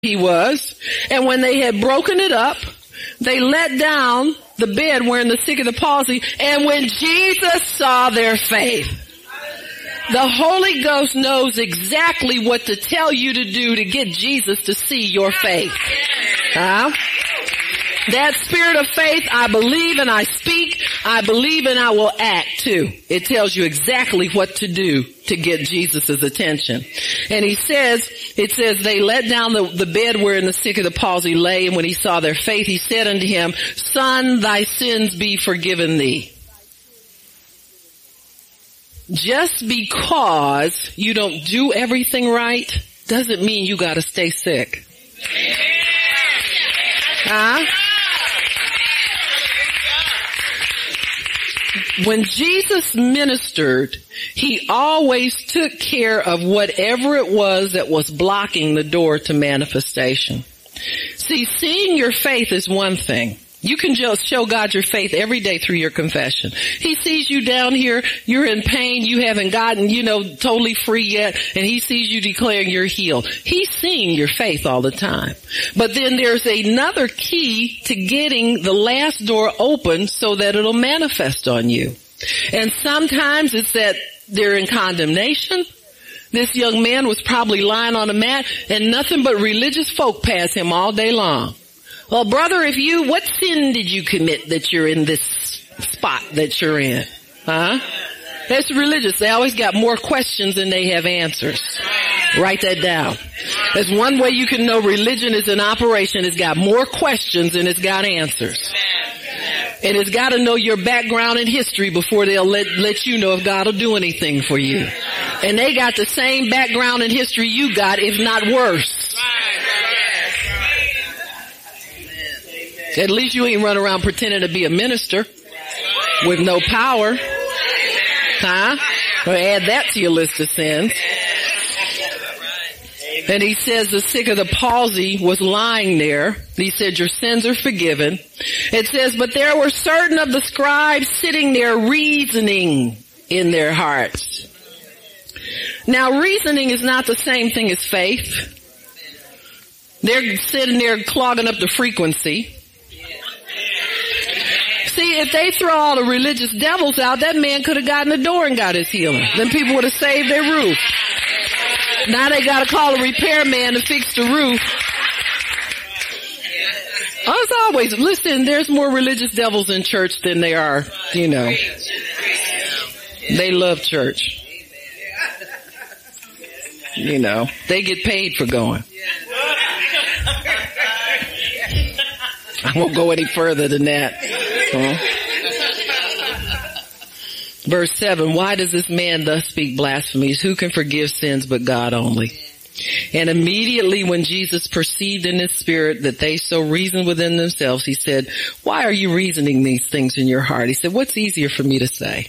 he was. And when they had broken it up, they let down the bed wherein the sick of the palsy. And when Jesus saw their faith, the Holy Ghost knows exactly what to tell you to do to get Jesus to see your faith. That spirit of faith, I believe and I speak, I believe and I will act too. It tells you exactly what to do to get Jesus' attention. And it says, they let down the bed wherein the sick of the palsy lay, and when he saw their faith, he said unto him, Son, thy sins be forgiven thee. Just because you don't do everything right doesn't mean you gotta stay sick. When Jesus ministered, he always took care of whatever it was that was blocking the door to manifestation. See, seeing your faith is one thing. You can just show God your faith every day through your confession. He sees you down here, you're in pain, you haven't gotten, totally free yet, and he sees you declaring you're healed. He's seeing your faith all the time. But then there's another key to getting the last door open so that it'll manifest on you. And sometimes it's that they're in condemnation. This young man was probably lying on a mat and nothing but religious folk pass him all day long. Well, brother, what sin did you commit that you're in this spot that you're in? That's religious. They always got more questions than they have answers. Write that down. That's one way you can know religion is in operation. It's got more questions than it's got answers. And it's got to know your background and history before they'll let you know if God will do anything for you. And they got the same background and history you got, if not worse. At least you ain't run around pretending to be a minister with no power. Or add that to your list of sins. And he says the sick of the palsy was lying there. He said, your sins are forgiven. It says, but there were certain of the scribes sitting there reasoning in their hearts. Now, reasoning is not the same thing as faith. They're sitting there clogging up the frequency. See, if they throw all the religious devils out, that man could have gotten the door and got his healing. Then people would have saved their roof. Now they got to call a repairman to fix the roof. As always, listen, there's more religious devils in church than they are, They love church. They get paid for going. I won't go any further than that. Verse 7, why does this man thus speak blasphemies? Who can forgive sins but God only? And immediately when Jesus perceived in his spirit that they so reasoned within themselves, he said, why are you reasoning these things in your heart? He said, what's easier for me to say?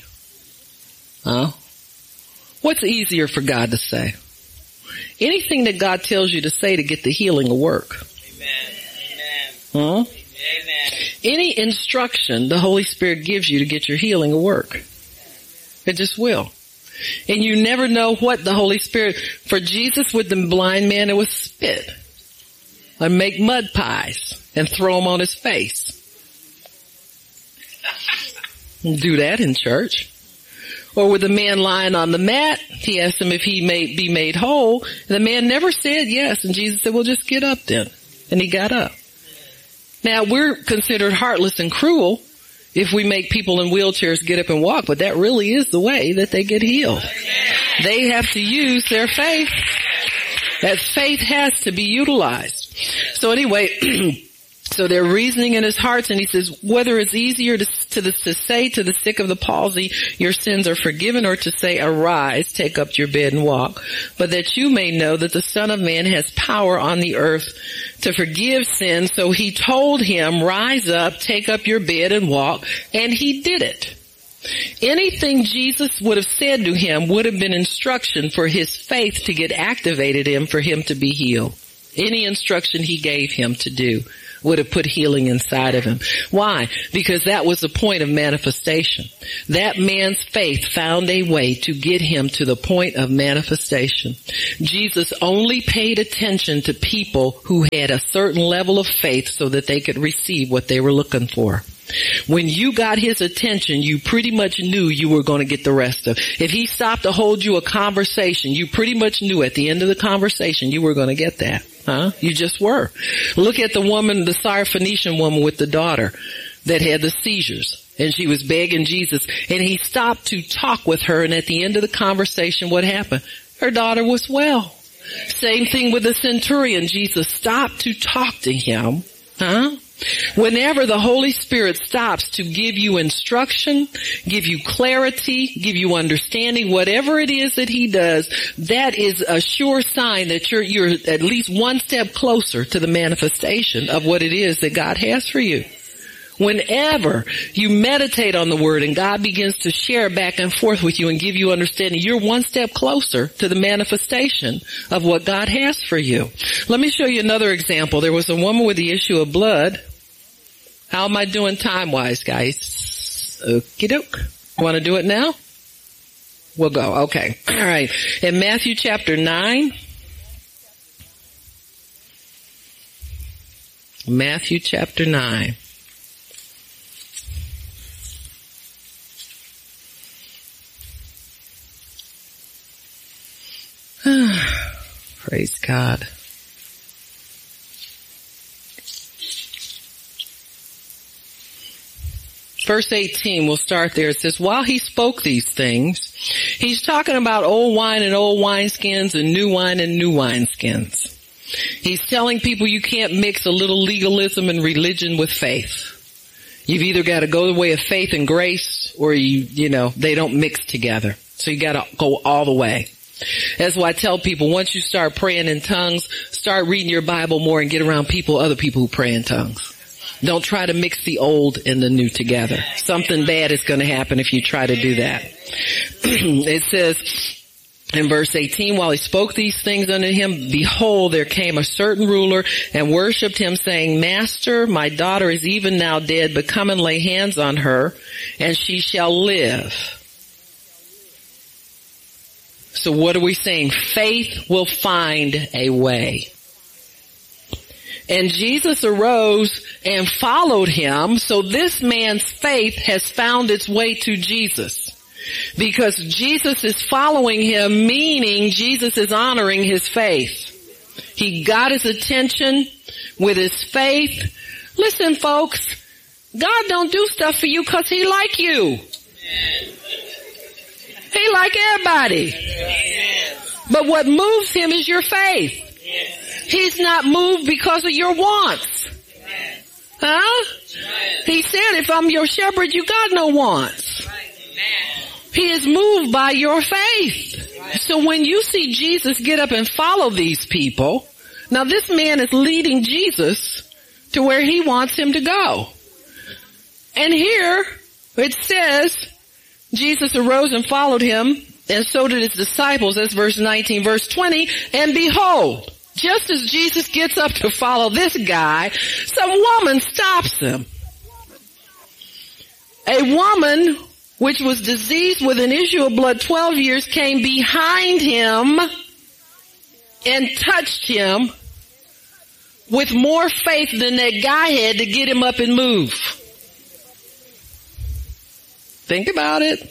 What's easier for God to say? Anything that God tells you to say to get the healing will work. Amen. Any instruction the Holy Spirit gives you to get your healing will work. It just will. And you never know what the Holy Spirit, for Jesus with the blind man, it was spit. Or make mud pies and throw them on his face. Do that in church. Or with the man lying on the mat, he asked him if he may be made whole. And the man never said yes. And Jesus said, well, just get up then. And he got up. Now, we're considered heartless and cruel if we make people in wheelchairs get up and walk, but that really is the way that they get healed. They have to use their faith. That faith has to be utilized. So anyway, so they're reasoning in his hearts, and he says, whether it's easier to say to the sick of the palsy, your sins are forgiven, or to say, arise, take up your bed and walk. But that you may know that the Son of Man has power on the earth to forgive sins. So he told him, rise up, take up your bed and walk. And he did it. Anything Jesus would have said to him would have been instruction for his faith to get activated in for him to be healed. Any instruction he gave him to do would have put healing inside of him. Why? Because that was the point of manifestation. That man's faith found a way to get him to the point of manifestation. Jesus only paid attention to people who had a certain level of faith so that they could receive what they were looking for. When you got his attention, you pretty much knew you were going to get the rest of it. If he stopped to hold you a conversation, you pretty much knew at the end of the conversation you were going to get that. You just were. Look at the woman, the Syrophoenician woman with the daughter that had the seizures. And she was begging Jesus. And he stopped to talk with her. And at the end of the conversation, what happened? Her daughter was well. Same thing with the centurion. Jesus stopped to talk to him. Whenever the Holy Spirit stops to give you instruction, give you clarity, give you understanding, whatever it is that he does, that is a sure sign that you're at least one step closer to the manifestation of what it is that God has for you. Whenever you meditate on the word and God begins to share back and forth with you and give you understanding, you're one step closer to the manifestation of what God has for you. Let me show you another example. There was a woman with the issue of blood. How am I doing time-wise, guys? Okie doke. Want to do it now? We'll go. Okay. All right. In Matthew chapter 9. Matthew chapter 9. Praise God. Verse 18, we'll start there. It says, while he spoke these things, he's talking about old wine and old wineskins and new wine and new wineskins. He's telling people you can't mix a little legalism and religion with faith. You've either got to go the way of faith and grace, or they don't mix together. So you got to go all the way. That's why I tell people, once you start praying in tongues, start reading your Bible more and get around other people who pray in tongues. Don't try to mix the old and the new together. Something bad is going to happen if you try to do that. It says in verse 18, while he spoke these things unto him, behold, there came a certain ruler and worshipped him, saying, Master, my daughter is even now dead, but come and lay hands on her, and she shall live. So what are we saying? Faith will find a way. And Jesus arose and followed him. So this man's faith has found its way to Jesus. Because Jesus is following him, meaning Jesus is honoring his faith. He got his attention with his faith. Listen, folks, God don't do stuff for you because he like you. He like everybody. But what moves him is your faith. He's not moved because of your wants. He said, if I'm your shepherd, you got no wants. He is moved by your faith. So when you see Jesus get up and follow these people, now this man is leading Jesus to where he wants him to go. And here it says, Jesus arose and followed him, and so did his disciples. That's verse 19. Verse 20, and behold, just as Jesus gets up to follow this guy, some woman stops him. A woman which was diseased with an issue of blood 12 years came behind him and touched him with more faith than that guy had to get him up and move. Think about it.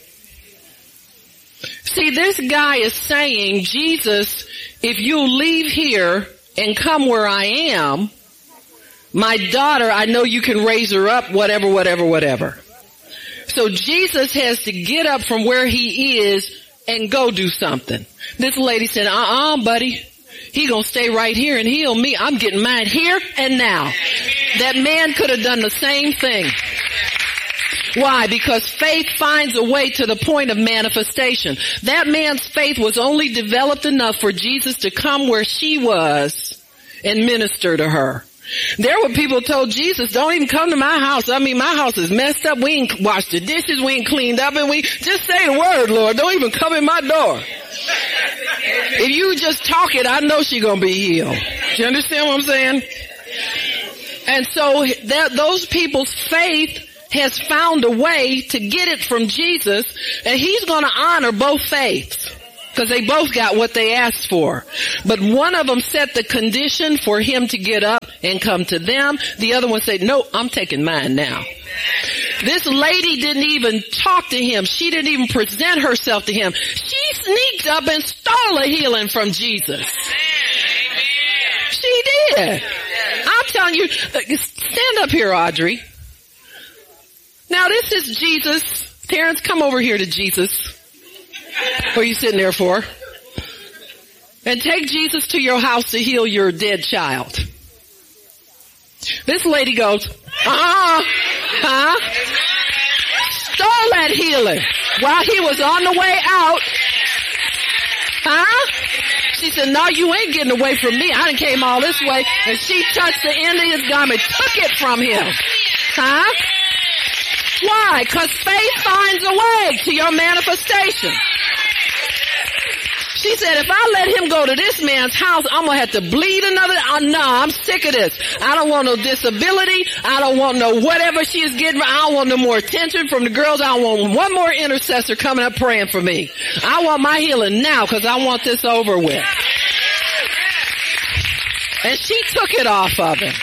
See, this guy is saying, Jesus, if you leave here and come where I am, my daughter, I know you can raise her up, whatever. So Jesus has to get up from where he is and go do something. This lady said, buddy, he gonna stay right here and heal me. I'm getting mine here and now. That man could have done the same thing. Why? Because faith finds a way to the point of manifestation. That man's faith was only developed enough for Jesus to come where she was and minister to her. There were people who told Jesus, don't even come to my house. I mean, my house is messed up. We ain't washed the dishes. We ain't cleaned up. And we just say the word, Lord. Don't even come in my door. If you just talk it, I know she's going to be healed. Do you understand what I'm saying? And so those people's faith has found a way to get it from Jesus, and he's going to honor both faiths because they both got what they asked for. But one of them set the condition for him to get up and come to them. The other one said, no, I'm taking mine now. This lady didn't even talk to him. She didn't even present herself to him. She sneaked up and stole a healing from Jesus. She did. I'm telling you, stand up here, Audrey. Now this is Jesus. Terrence, come over here to Jesus. What are you sitting there for? And take Jesus to your house to heal your dead child. This lady goes, stole that healing while he was on the way out. She said, no, you ain't getting away from me. I done came all this way. And she touched the end of his garment, took it from him. Why? Because faith finds a way to your manifestation. She said, if I let him go to this man's house, I'm going to have to bleed another. No, I'm sick of this. I don't want no disability. I don't want no whatever she is getting. I don't want no more attention from the girls. I don't want one more intercessor coming up praying for me. I want my healing now because I want this over with. And she took it off of him.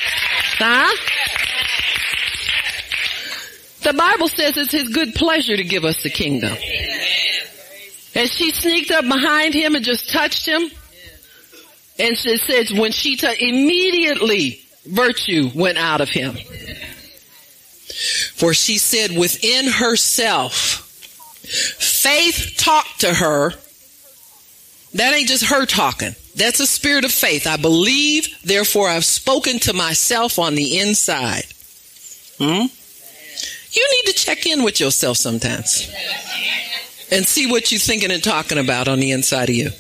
The Bible says it's his good pleasure to give us the kingdom. And she sneaked up behind him and just touched him. And it says when she touched, immediately virtue went out of him. For she said within herself, faith talked to her. That ain't just her talking. That's a spirit of faith. I believe, therefore I've spoken to myself on the inside. You need to check in with yourself sometimes and see what you're thinking and talking about on the inside of you.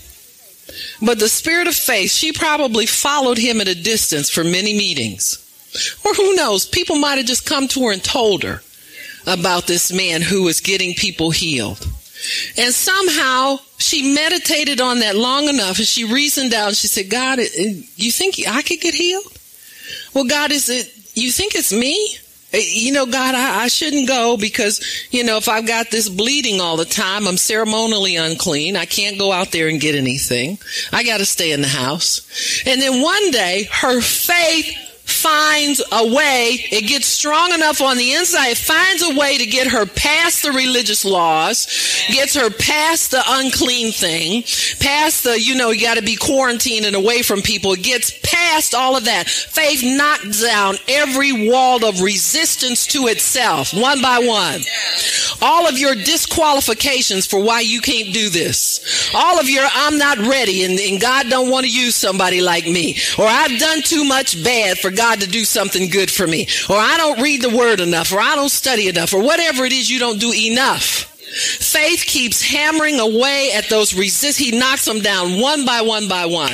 But the spirit of faith, she probably followed him at a distance for many meetings. Or who knows, people might have just come to her and told her about this man who was getting people healed. And somehow she meditated on that long enough and she reasoned out and she said, God, you think I could get healed? Well, God, you think it's me? God, I shouldn't go because, if I've got this bleeding all the time, I'm ceremonially unclean. I can't go out there and get anything. I got to stay in the house. And then one day, her faith finds a way. It gets strong enough on the inside. It finds a way to get her past the religious laws, gets her past the unclean thing, past the, you got to be quarantined and away from people. It gets past all of that. Faith knocks down every wall of resistance to itself, one by one. All of your disqualifications for why you can't do this. All of your I'm not ready and God don't want to use somebody like me. Or I've done too much bad for God to do something good for me. Or I don't read the word enough. Or I don't study enough. Or whatever it is you don't do enough. Faith keeps hammering away at those He knocks them down one by one by one.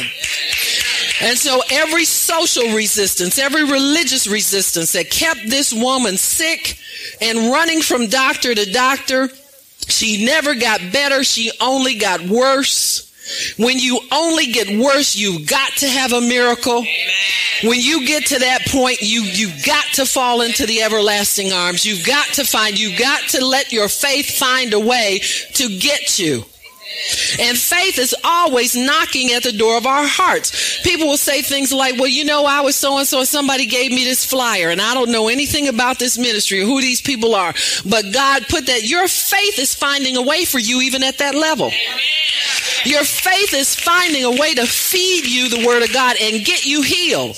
And so every social resistance, every religious resistance that kept this woman sick and running from doctor to doctor, she never got better. She only got worse. When you only get worse, you've got to have a miracle. Amen. When you get to that point, you've got to fall into the everlasting arms. You've got to let your faith find a way to get you. And faith is always knocking at the door of our hearts. People will say things like, well, I was so-and-so and somebody gave me this flyer and I don't know anything about this ministry or who these people are. But God put that, your faith is finding a way for you even at that level. Your faith is finding a way to feed you the word of God and get you healed.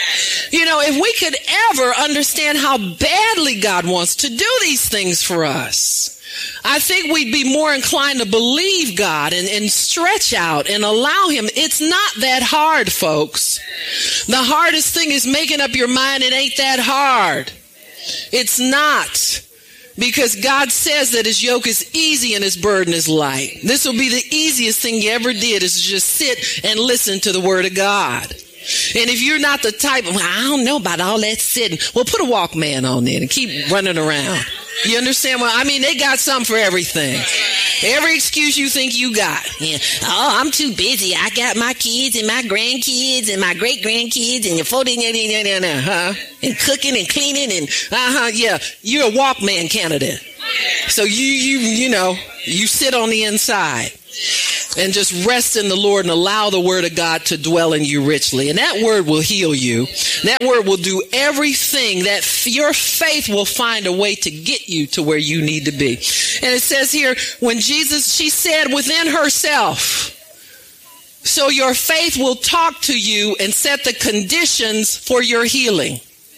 If we could ever understand how badly God wants to do these things for us, I think we'd be more inclined to believe God and stretch out and allow him. It's not that hard, folks. The hardest thing is making up your mind it ain't that hard. It's not. Because God says that his yoke is easy and his burden is light. This will be the easiest thing you ever did, is to just sit and listen to the word of God. And if you're not the type of, I don't know about all that sitting, well, put a Walkman on there and keep running around. You understand what I mean? They got something for everything. Every excuse you think you got. Yeah. Oh, I'm too busy. I got my kids and my grandkids and my great grandkids and your 40, and cooking and cleaning and yeah. You're a Walkman candidate. So you sit on the inside and just rest in the Lord and allow the word of God to dwell in you richly. And that word will heal you. That word will do everything that your faith will find a way to get you to where you need to be. And it says here, when she said within herself, so your faith will talk to you and set the conditions for your healing.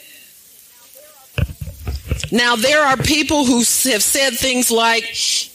Now, there are people who have said things like,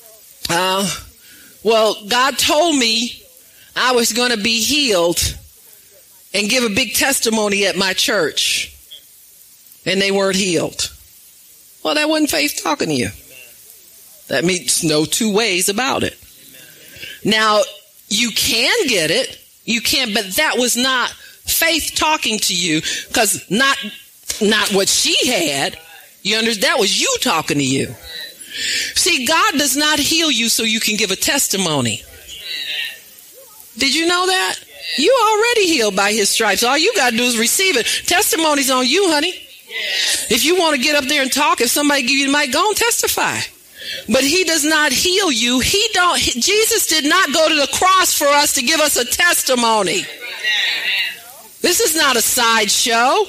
well, God told me I was going to be healed and give a big testimony at my church, and they weren't healed. Well, that wasn't faith talking to you. That means no two ways about it. Now, you can get it. You can, but that was not faith talking to you, because not what she had. You understand? That was you talking to you. See, God does not heal you so you can give a testimony. Did you know that? You already healed by his stripes. All you got to do is receive it. Testimony's on you, honey. If you want to get up there and talk, if somebody give you the mic, go and testify. But he does not heal you. Jesus did not go to the cross for us to give us a testimony. This is not a sideshow.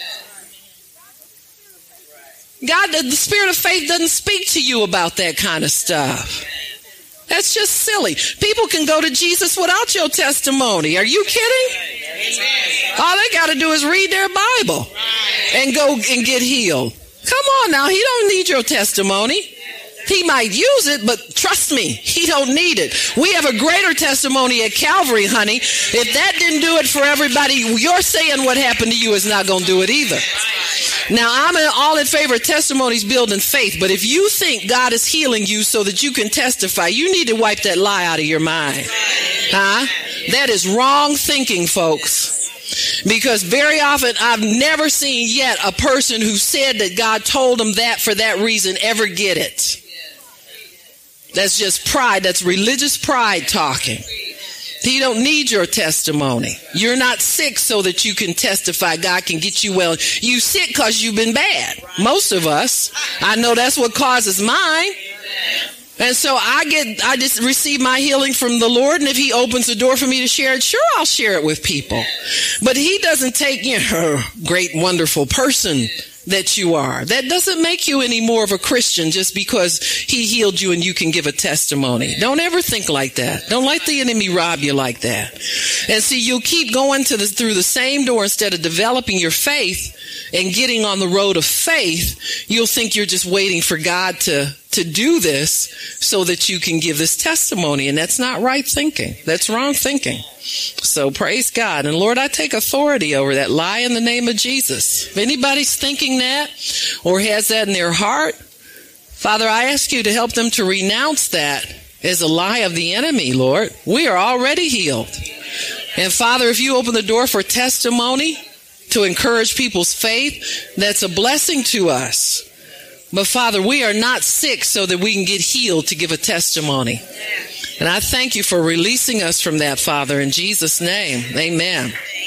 God, the spirit of faith doesn't speak to you about that kind of stuff. That's just silly. People can go to Jesus without your testimony. Are you kidding? All they got to do is read their Bible and go and get healed. Come on now. He don't need your testimony. He might use it, but trust me, he don't need it. We have a greater testimony at Calvary, honey. If that didn't do it for everybody, you're saying what happened to you is not going to do it either. Now, I'm all in favor of testimonies building faith, but if you think God is healing you so that you can testify, you need to wipe that lie out of your mind. That is wrong thinking, folks. Because very often, I've never seen yet a person who said that God told them that for that reason ever get it. That's just pride. That's religious pride talking. He don't need your testimony. You're not sick so that you can testify God can get you well. You sick because you've been bad. Most of us. I know that's what causes mine. And so I just receive my healing from the Lord, and if he opens the door for me to share it, sure, I'll share it with people. But he doesn't take, great, wonderful person that you are. That doesn't make you any more of a Christian just because he healed you and you can give a testimony. Don't ever think like that. Don't let the enemy rob you like that. And see, you'll keep going through the same door instead of developing your faith and getting on the road of faith. You'll think you're just waiting for God to do this so that you can give this testimony. And that's not right thinking. That's wrong thinking. So praise God. And Lord, I take authority over that lie in the name of Jesus. If anybody's thinking that or has that in their heart, Father, I ask you to help them to renounce that as a lie of the enemy, Lord. We are already healed. And Father, if you open the door for testimony to encourage people's faith, that's a blessing to us. But Father, we are not sick so that we can get healed to give a testimony. And I thank you for releasing us from that, Father, in Jesus' name. Amen.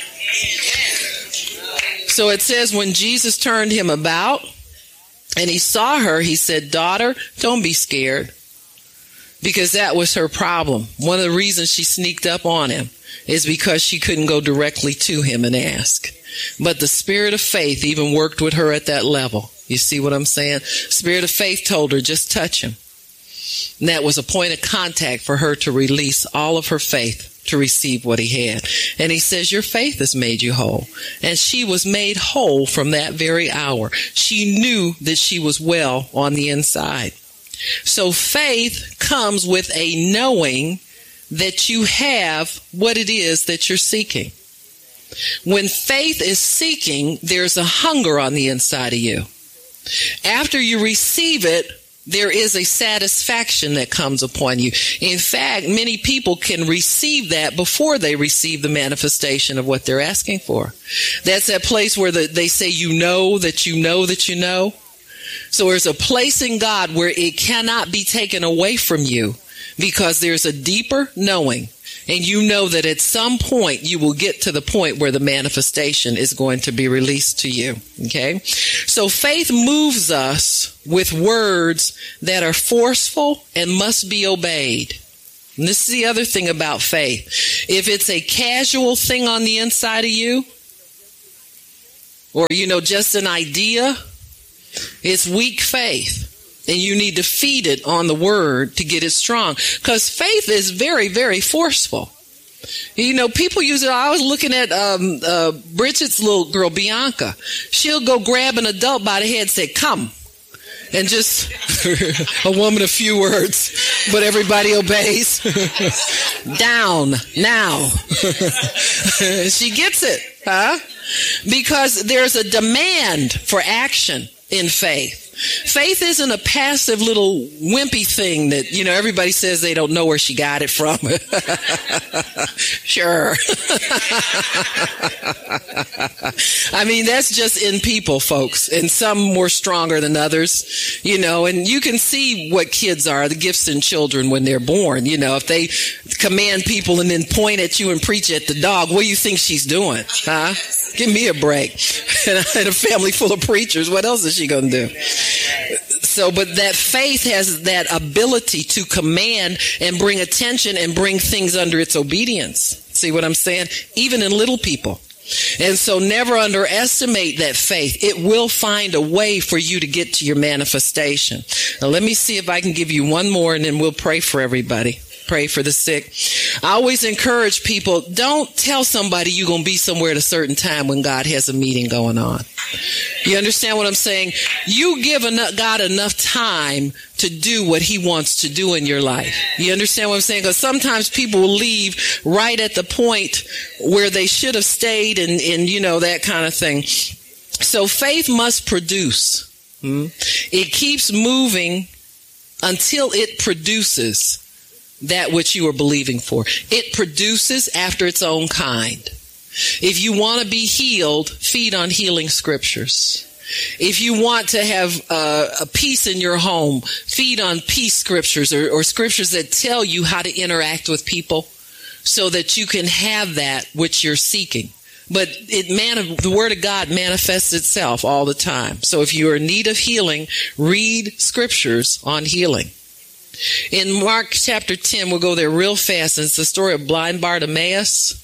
So it says when Jesus turned him about and he saw her, he said, "Daughter, don't be scared." Because that was her problem. One of the reasons she sneaked up on him is because she couldn't go directly to him and ask. But the spirit of faith even worked with her at that level. You see what I'm saying? Spirit of faith told her, just touch him. And that was a point of contact for her to release all of her faith to receive what he had. And he says, your faith has made you whole. And she was made whole from that very hour. She knew that she was well on the inside. So faith comes with a knowing that you have what it is that you're seeking. When faith is seeking, there's a hunger on the inside of you. After you receive it, there is a satisfaction that comes upon you. In fact, many people can receive that before they receive the manifestation of what they're asking for. That's that place where they say you know that you know that you know. So there's a place in God where it cannot be taken away from you because there's a deeper knowing. And you know that at some point you will get to the point where the manifestation is going to be released to you. Okay? So faith moves us with words that are forceful and must be obeyed. And this is the other thing about faith. If it's a casual thing on the inside of you, or, just an idea, it's weak faith. And you need to feed it on the word to get it strong. Because faith is very, very forceful. People use it. I was looking at Bridget's little girl, Bianca. She'll go grab an adult by the head and say, come. And just a woman of few words, but everybody obeys. Down, now. She gets it, huh? Because there's a demand for action in faith. Faith isn't a passive little wimpy thing that, everybody says they don't know where she got it from. Sure. I mean, that's just in people, folks. And some more stronger than others, and you can see what kids are, the gifts in children when they're born. If they command people and then point at you and preach at the dog, what do you think she's doing? Huh? Give me a break. And a family full of preachers, what else is she going to do? So, but that faith has that ability to command and bring attention and bring things under its obedience. See what I'm saying? Even in little people. And so never underestimate that faith. It will find a way for you to get to your manifestation. Now let me see if I can give you one more and then we'll pray for everybody. Pray for the sick. I always encourage people, don't tell somebody you're going to be somewhere at a certain time when God has a meeting going on. You understand what I'm saying? You give God enough time to do what he wants to do in your life. You understand what I'm saying? Because sometimes people will leave right at the point where they should have stayed and that kind of thing. So faith must produce. It keeps moving until it produces that which you are believing for. It produces after its own kind. If you want to be healed, feed on healing scriptures. If you want to have a peace in your home, feed on peace scriptures or scriptures that tell you how to interact with people so that you can have that which you're seeking. But the Word of God manifests itself all the time. So if you're in need of healing, read scriptures on healing. In Mark chapter 10, we'll go there real fast. And it's the story of blind Bartimaeus.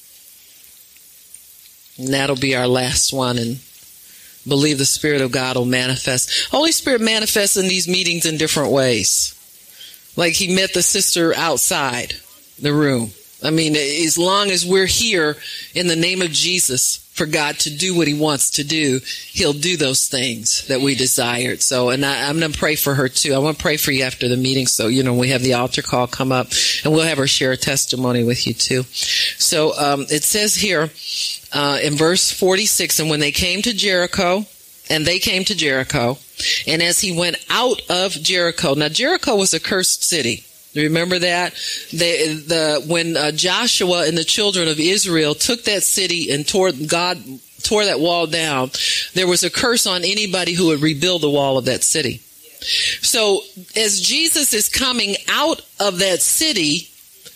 And that'll be our last one. And believe the Spirit of God will manifest. Holy Spirit manifests in these meetings in different ways. Like he met the sister outside the room. I mean, as long as we're here in the name of Jesus for God to do what he wants to do, he'll do those things that we desired. So, and I'm going to pray for her too. I want to pray for you after the meeting. So, we have the altar call come up and we'll have her share a testimony with you too. So, it says here, in verse 46, and when they came to Jericho, and as he went out of Jericho, now Jericho was a cursed city. Remember that? When Joshua and the children of Israel took that city and tore that wall down, there was a curse on anybody who would rebuild the wall of that city. So as Jesus is coming out of that city,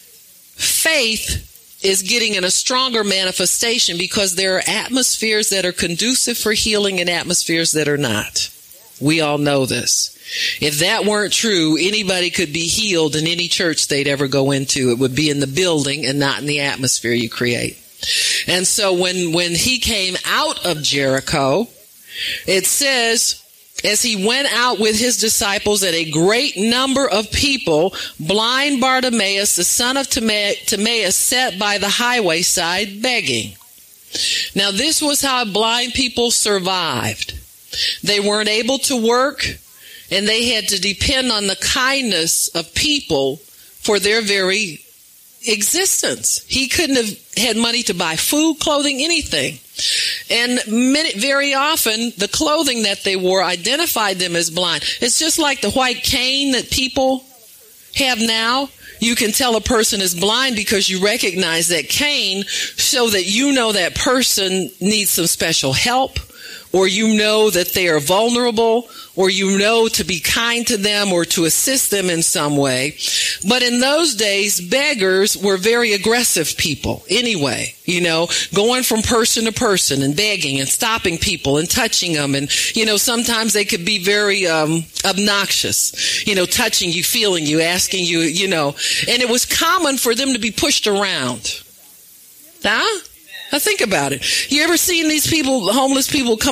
faith is getting in a stronger manifestation because there are atmospheres that are conducive for healing and atmospheres that are not. We all know this. If that weren't true, anybody could be healed in any church they'd ever go into. It would be in the building and not in the atmosphere you create. And so when he came out of Jericho, it says, as he went out with his disciples and a great number of people, blind Bartimaeus, the son of Timaeus, sat by the highway side begging. Now this was how blind people survived. They weren't able to work, and they had to depend on the kindness of people for their very existence. He couldn't have had money to buy food, clothing, anything. And very often, the clothing that they wore identified them as blind. It's just like the white cane that people have now. You can tell a person is blind because you recognize that cane so that you know that person needs some special help or you know that they are vulnerable, or you know to be kind to them or to assist them in some way. But in those days, beggars were very aggressive people anyway, going from person to person and begging and stopping people and touching them. And, sometimes they could be very obnoxious, touching you, feeling you, asking you, and it was common for them to be pushed around. Huh? Now think about it. You ever seen these people, homeless people, come